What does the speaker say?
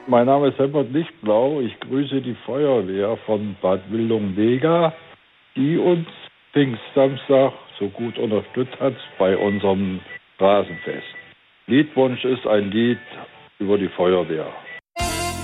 mein Name ist Helmut Lichtblau. Ich grüße die Feuerwehr von Bad Wildung-Dega, die uns Pfingstsamstag so gut unterstützt hat bei unserem Rasenfest. Liedwunsch ist ein Lied über die Feuerwehr.